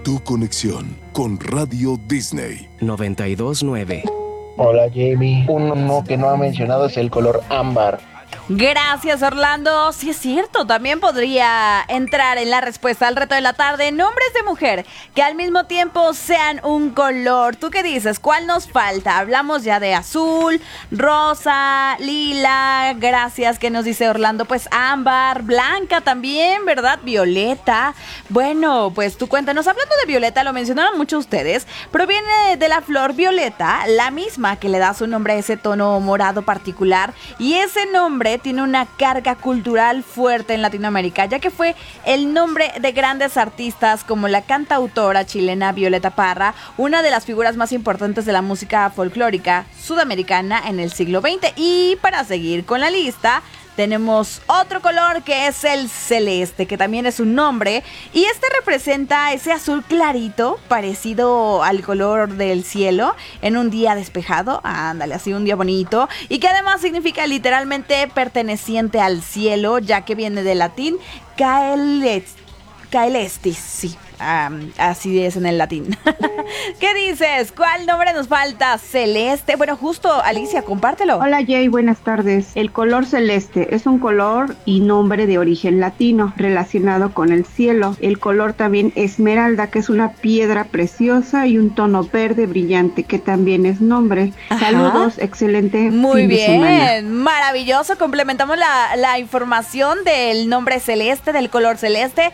Tu conexión con Radio Disney 92.9. Hola Jamie, uno que no ha mencionado es el color ámbar. Gracias, Orlando. Sí es cierto, también podría entrar en la respuesta al reto de la tarde nombres de mujer que al mismo tiempo sean un color. ¿Tú qué dices? ¿Cuál nos falta? Hablamos ya de azul, rosa, lila. Gracias, que nos dice Orlando. Pues ámbar, blanca también, ¿verdad? Violeta. Bueno, pues tú cuéntanos. Hablando de violeta, lo mencionaron mucho ustedes. Proviene de la flor violeta, la misma que le da su nombre a ese tono morado particular. Y ese nombre tiene una carga cultural fuerte en Latinoamérica, ya que fue el nombre de grandes artistas como la cantautora chilena Violeta Parra, una de las figuras más importantes de la música folclórica sudamericana en el siglo XX. Y para seguir con la lista, tenemos otro color que es el celeste, que también es un nombre, y este representa ese azul clarito, parecido al color del cielo, en un día despejado, ándale, así un día bonito, y que además significa literalmente perteneciente al cielo, ya que viene del latín caelestis, sí. Así es en el latín. ¿Qué dices? ¿Cuál nombre nos falta? Celeste. Bueno, justo, Alicia, compártelo. Hola Jay, buenas tardes. El color celeste es un color y nombre de origen latino relacionado con el cielo. El color también esmeralda, que es una piedra preciosa, y un tono verde brillante, que también es nombre. Ajá. Saludos, excelente. Muy fin bien, de semana. Maravilloso. Complementamos la información del nombre celeste, del color celeste,